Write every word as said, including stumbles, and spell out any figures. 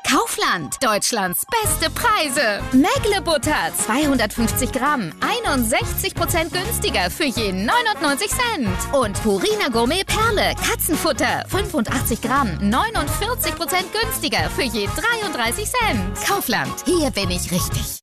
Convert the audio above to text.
Kaufland, Deutschlands beste Preise. Mägle Butter, zweihundertfünfzig Gramm, einundsechzig Prozent günstiger für je neunundneunzig Cent. Und Purina Gourmet Perle, Katzenfutter, fünfundachtzig Gramm, neunundvierzig Prozent günstiger für je dreiunddreißig Cent. Kaufland, hier bin ich richtig.